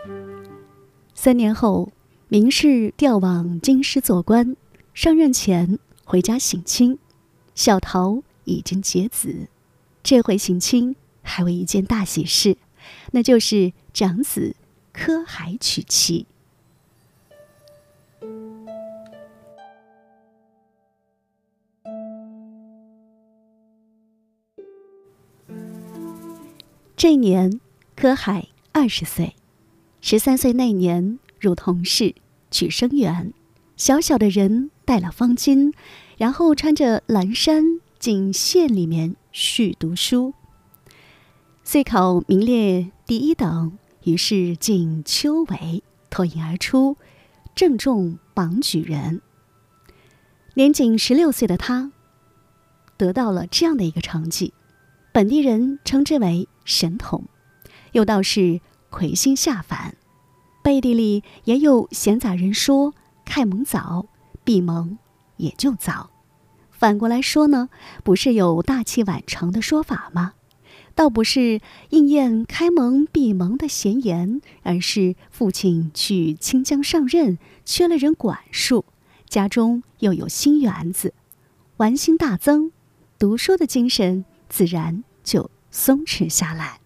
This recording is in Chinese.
3年后，明氏调往京师做官，上任前回家省亲，小桃已经结子。这回省亲还为一件大喜事，那就是长子柯海娶妻。这一年，柯海20岁，13岁那年入童氏，取生源。小小的人带了方巾，然后穿着蓝衫进县里面续读书。遂考名列第1等，于是进秋闱，脱颖而出，正中榜举人。年仅16岁的他，得到了这样的一个成绩，本地人称之为神童，又道是魁星下凡。背地里也有闲杂人说，开蒙早，闭蒙也就早。反过来说呢，不是有大器晚成的说法吗？倒不是应验开蒙闭蒙的闲言，而是父亲去清江上任，缺了人管束，家中又有新园子，玩心大增，读书的精神自然就松弛下来。